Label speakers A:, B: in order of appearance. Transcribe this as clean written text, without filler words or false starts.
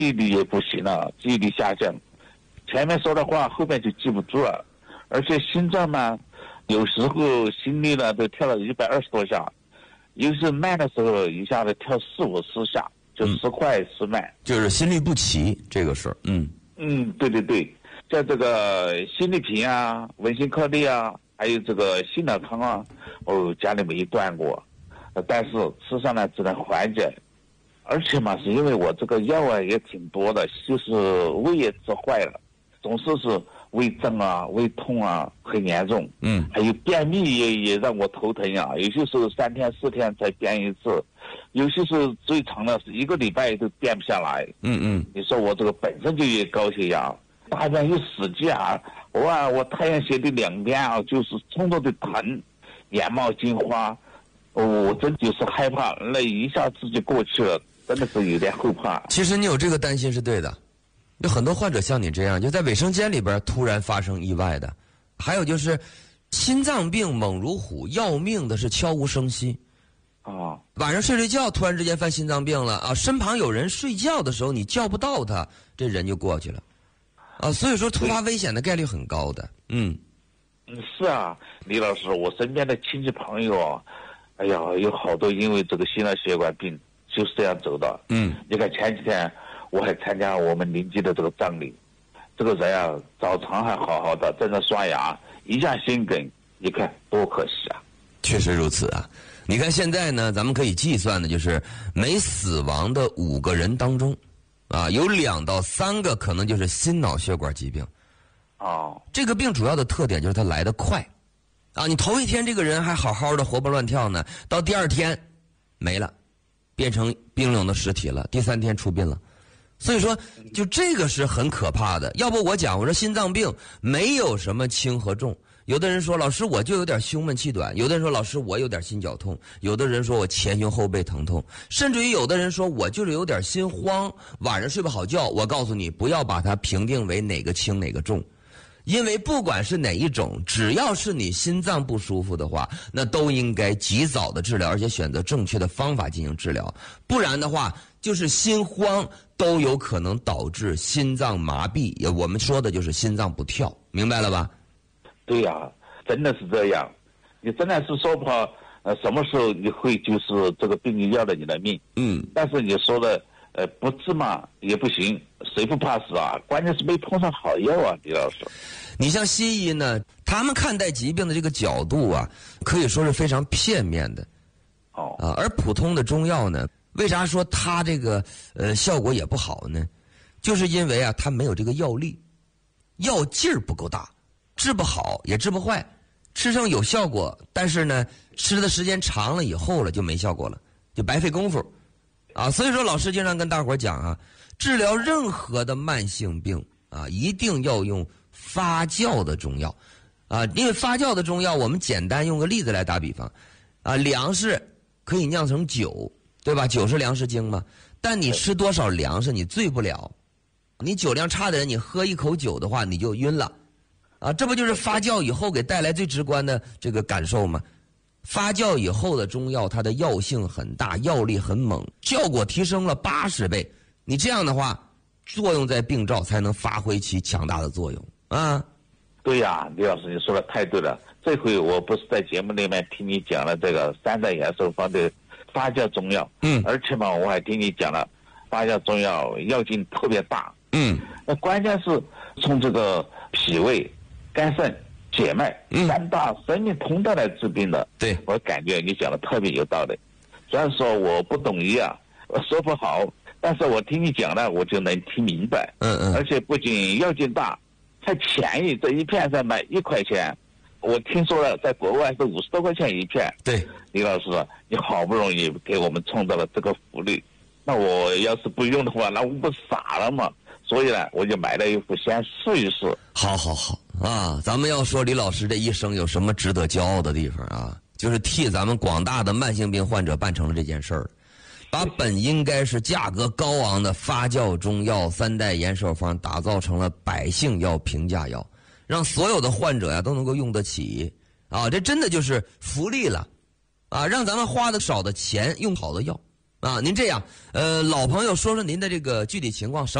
A: 记忆力也不行了，记忆力下降，前面说的话后面就记不住了，而且心脏嘛，有时候心率呢都跳了120多下，尤其是慢的时候一下子跳4、50下，就时快时慢，
B: 就是心律不齐这个事儿。
A: 对对对，像这个心律平啊、文心颗粒啊，还有这个心脑康啊，家里没断过，但是吃上呢只能缓解，而且嘛是因为我这个药啊也挺多的，就是胃也吃坏了，总是胃胀啊、胃痛啊，很严重。还有便秘也让我头疼啊，有些时候3天4天才便一次，有些时候最长的是1个礼拜都便不下来。你说我这个本身就有高血压，大便又使劲啊，我太阳穴的2边啊，就是冲着的疼，眼冒金花，我真就是害怕，那一下子就过去了，真的是有点后怕。
B: 其实你有这个担心是对的，有很多患者像你这样，就在卫生间里边突然发生意外的，还有就是心脏病猛如虎，要命的是悄无声息。晚上睡觉突然之间犯心脏病了啊，身旁有人睡觉的时候你叫不到他，这人就过去了啊，所以说突发危险的概率很高的。
A: 是啊，李老师，我身边的亲戚朋友，哎呀，有好多因为这个心脑血管病就是这样走的。你看前几天我还参加我们邻居的这个葬礼，这个人啊早上还好好的正在刷牙，一下心梗，你看多可惜啊。
B: 确实如此啊。你看现在呢，咱们可以计算的就是每死亡的5个人当中啊，有2到3个可能就是心脑血管疾病。这个病主要的特点就是它来得快啊，你头一天这个人还好好的活蹦乱跳呢，到第2天没了，变成冰冷的实体了，第3天出殡了。所以说就这个是很可怕的。要不我说心脏病没有什么轻和重，有的人说老师我就有点胸闷气短，有的人说老师我有点心绞痛，有的人说我前胸后背疼痛，甚至于有的人说我就是有点心慌，晚上睡不好觉。我告诉你，不要把它评定为哪个轻哪个重，因为不管是哪一种，只要是你心脏不舒服的话，那都应该及早的治疗，而且选择正确的方法进行治疗，不然的话就是心慌都有可能导致心脏麻痹，也我们说的就是心脏不跳，明白了吧？
A: 对呀，真的是这样，你真的是说不好什么时候你会就是这个病要了你的命。但是你说的不治嘛也不行，谁不怕死啊？关键是没碰上好药啊，李老师。
B: 你像西医呢，他们看待疾病的这个角度啊，可以说是非常片面的。而普通的中药呢，为啥说它这个效果也不好呢？就是因为啊，它没有这个药力，药劲儿不够大，治不好也治不坏，吃上有效果，但是呢，吃的时间长了以后了就没效果了，就白费功夫啊。所以说老师经常跟大伙讲啊，治疗任何的慢性病啊，一定要用发酵的中药啊，因为发酵的中药，我们简单用个例子来打比方啊，粮食可以酿成酒，对吧？酒是粮食精嘛，但你吃多少粮食你醉不了，你酒量差的人，你喝一口酒的话你就晕了啊，这不就是发酵以后给带来最直观的这个感受吗？发酵以后的中药，它的药性很大，药力很猛，效果提升了80倍。你这样的话，作用在病灶才能发挥其强大的作用啊。
A: 对呀，李老师你说的太对了。这回我不是在节目里面听你讲了这个3代延寿方的发酵中药，而且嘛我还听你讲了发酵中药药劲特别大。那关键是从这个脾胃、肝肾、血脉3大生命通道来治病的。
B: 对，
A: 我感觉你讲的特别有道理。虽然说我不懂医啊，我说不好，但是我听你讲了我就能听明白。而且不仅药劲大，还便宜，这一片才卖1块钱，我听说了在国外是50多块钱一片。
B: 对，
A: 李老师你好不容易给我们创造了这个福利，那我要是不用的话那我不傻了吗？所以呢我就买了一副先试一试。
B: 好啊，咱们要说李老师这一生有什么值得骄傲的地方啊，就是替咱们广大的慢性病患者办成了这件事儿，把本应该是价格高昂的发酵中药3代延寿方打造成了百姓药、平价药，让所有的患者呀都能够用得起啊！这真的就是福利了啊！让咱们花的少的钱用好的药啊，您这样，老朋友说说您的这个具体情况。